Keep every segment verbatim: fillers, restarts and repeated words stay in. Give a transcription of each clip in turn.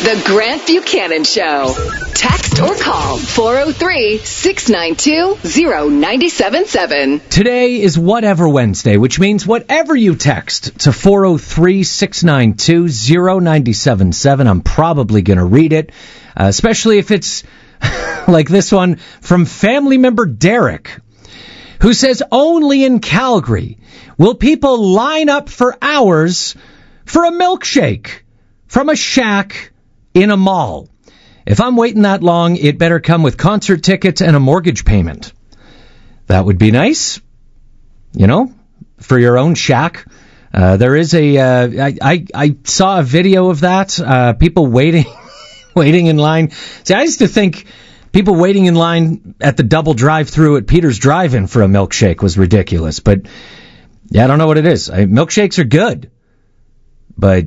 The Grant Buchanan Show. Text or call four oh three, six nine two, oh nine seven seven. Today is Whatever Wednesday, which means whatever you text to four oh three, six nine two, oh nine seven seven, I'm probably going to read it, uh, especially if it's like this one from family member Derek, who says only in Calgary will people line up for hours for a milkshake from a shack in a mall. If I'm waiting that long, it better come with concert tickets and a mortgage payment. That would be nice, you know, for your own shack. Uh, there is a, uh, I, I, I saw a video of that, uh, people waiting, waiting in line. See, I used to think people waiting in line at the double drive-thru at Peter's Drive-In for a milkshake was ridiculous. But, yeah, I don't know what it is. I, milkshakes are good, but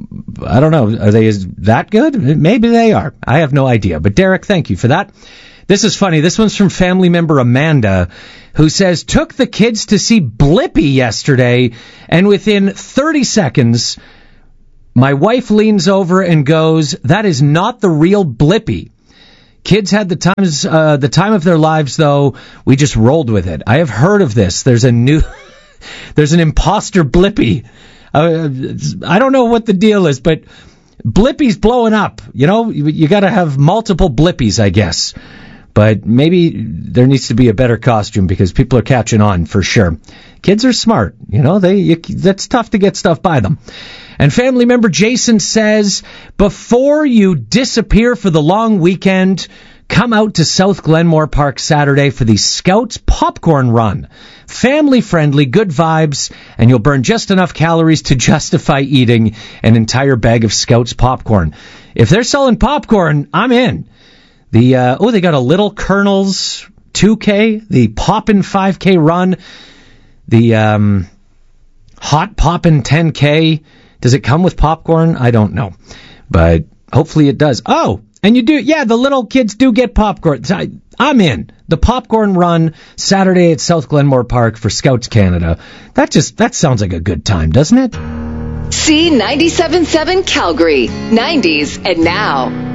I don't know. Are they as that good? Maybe they are. I have no idea. But Derek, thank you for that. This is funny. This one's from family member Amanda, who says, took the kids to see Blippi yesterday, and within thirty seconds, my wife leans over and goes, that is not the real Blippi. Kids had the times, uh, the time of their lives, though. We just rolled with it. I have heard of this. There's a new, there's an imposter Blippi. Uh, I don't know what the deal is, but Blippi's blowing up. You know, you, you got to have multiple Blippies, I guess. But maybe there needs to be a better costume because people are catching on for sure. Kids are smart. You know, they you, that's tough to get stuff by them. And family member Jason says, before you disappear for the long weekend, come out to South Glenmore Park Saturday for the Scouts Popcorn Run. Family-friendly, good vibes, and you'll burn just enough calories to justify eating an entire bag of Scouts popcorn. If they're selling popcorn, I'm in. The uh, oh, they got a Little Colonel's two K, the Poppin' five K run, the um, Hot Poppin' ten K. Does it come with popcorn? I don't know, but hopefully it does. Oh, and you do, yeah, the little kids do get popcorn. I, I'm in. The popcorn run Saturday at South Glenmore Park for Scouts Canada. That just, that sounds like a good time, doesn't it? C ninety-seven point seven Calgary, nineties and now.